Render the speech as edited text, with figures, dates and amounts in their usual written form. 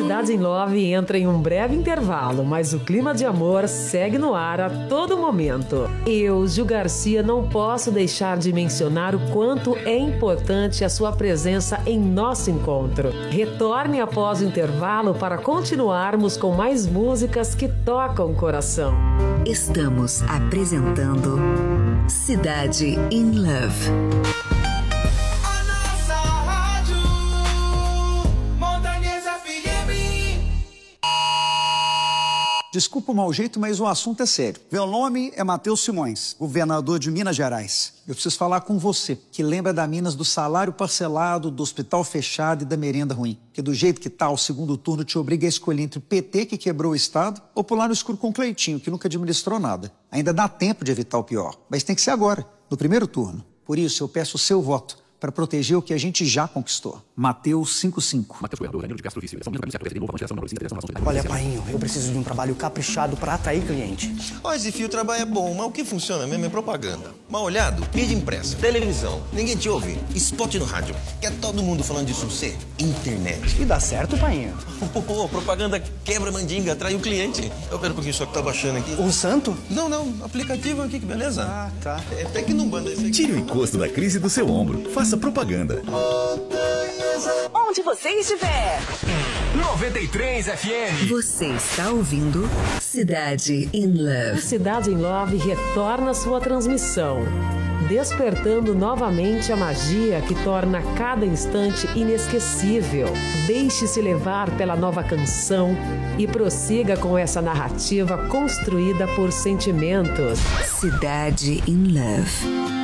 Cidade em Love entra em um breve intervalo, mas o clima de amor segue no ar a todo momento. Eu, Gil Garcia, não posso deixar de mencionar o quanto é importante a sua presença em nosso encontro. Retorne após o intervalo para continuarmos com mais músicas que tocam o coração. Estamos apresentando Cidade in Love. Desculpa o mau jeito, mas o assunto é sério. Meu nome é Matheus Simões, governador de Minas Gerais. Eu preciso falar com você, que lembra da Minas do salário parcelado, do hospital fechado e da merenda ruim. Que do jeito que tá, o segundo turno te obriga a escolher entre o PT, que quebrou o Estado, ou pular no escuro com o Cleitinho, que nunca administrou nada. Ainda dá tempo de evitar o pior, mas tem que ser agora, no primeiro turno. Por isso, eu peço o seu voto para proteger o que a gente já conquistou. Mateus 5:5. Olha, painho, eu preciso de um trabalho caprichado para atrair cliente. Ó, esse fio trabalho é bom, mas o que funciona mesmo é propaganda. Mal olhado, mídia impressa, televisão, ninguém te ouve, spot no rádio. Quer todo mundo falando de sucesso? Internet. E dá certo, painho? Propaganda quebra mandinga, atrai o cliente. Eu quero um pouquinho só que tá baixando aqui. O santo? Não, aplicativo aqui, que beleza. Ah, tá. É até que não banda esse aqui. Tire o encosto da crise do seu ombro. Faça propaganda. Onde você estiver. 93 FM. Você está ouvindo Cidade in Love. Cidade in Love retorna sua transmissão, despertando novamente a magia que torna cada instante inesquecível. Deixe-se levar pela nova canção e prossiga com essa narrativa construída por sentimentos. Cidade in Love.